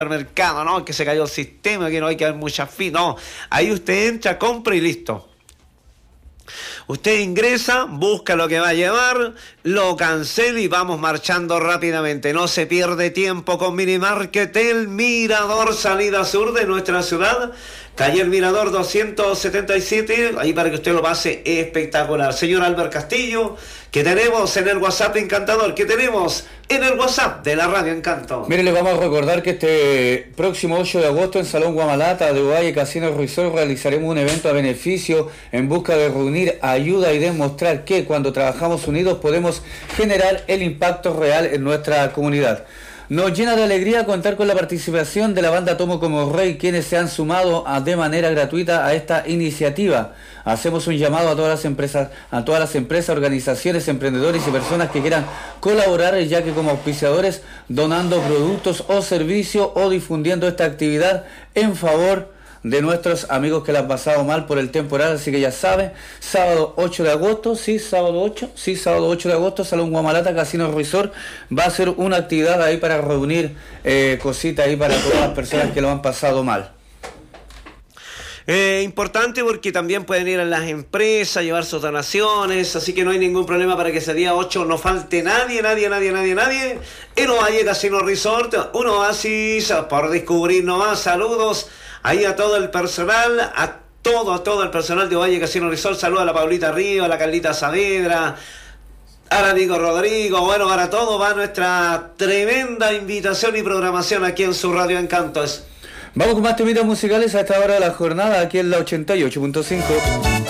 mercado, ¿no? Que se cayó el sistema, que no hay que haber mucha fe. No, ahí usted entra, compra y listo. Usted ingresa, busca lo que va a llevar, lo cancela y vamos marchando rápidamente. No se pierde tiempo con Minimarket El Mirador, salida sur de nuestra ciudad. Calle El Mirador 277, ahí para que usted lo pase espectacular. Señor Albert Castillo, ¿qué tenemos en el WhatsApp Encantador? ¿Qué tenemos en el WhatsApp de la Radio Encanto? Mire, les vamos a recordar que este próximo 8 de agosto en Salón Guamalata de Ovalle Casino Resort realizaremos un evento a beneficio en busca de reunir ayuda y demostrar que cuando trabajamos unidos podemos generar el impacto real en nuestra comunidad. Nos llena de alegría contar con la participación de la banda Tomo como Rey, quienes se han sumado de manera gratuita a esta iniciativa. Hacemos un llamado a todas las empresas, organizaciones, emprendedores y personas que quieran colaborar, ya que como auspiciadores, donando productos o servicios o difundiendo esta actividad en favor de nuestros amigos que la han pasado mal por el temporal, así que ya saben, sábado 8 de agosto, sábado 8 de agosto, Salón Guamalata, Casino Resort, va a ser una actividad ahí para reunir cositas ahí para todas las personas que lo han pasado mal. Importante porque también pueden ir a las empresas, llevar sus donaciones, así que no hay ningún problema para que ese día 8 no falte nadie. En Ovalle Casino Resort, un oasis por descubrir nomás. Saludos ahí a todo el personal, a todo el personal de Ovalle Casino Resort. Saludos a la Paulita Río, a la Carlita Saavedra, a la Nico Rodrigo. Bueno, para todo va nuestra tremenda invitación y programación aquí en su Radio Encanto. Vamos con más temitas musicales a esta hora de la jornada aquí en la 88.5.